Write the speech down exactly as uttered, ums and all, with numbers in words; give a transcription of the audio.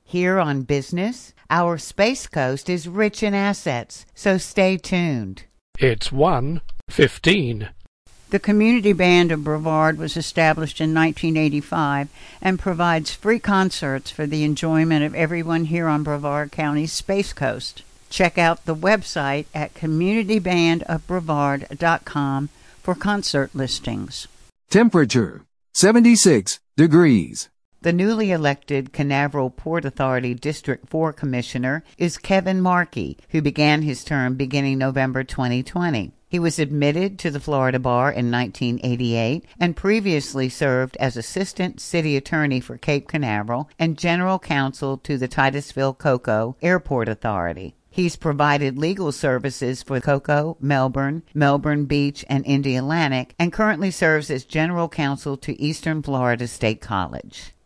Here on Business, our Space Coast is rich in assets, so stay tuned. It's one fifteen. The Community Band of Brevard was established in nineteen eighty-five and provides free concerts for the enjoyment of everyone here on Brevard County's Space Coast. Check out the website at community band of brevard dot com for concert listings. Temperature, seventy-six degrees. The newly elected Canaveral Port Authority District four Commissioner is Kevin Markey, who began his term beginning November twenty twenty. He was admitted to the Florida Bar in nineteen eighty-eight and previously served as Assistant City Attorney for Cape Canaveral and General Counsel to the Titusville Cocoa Airport Authority. He's provided legal services for Cocoa, Melbourne, Melbourne Beach, and Indialantic, and currently serves as General Counsel to Eastern Florida State College.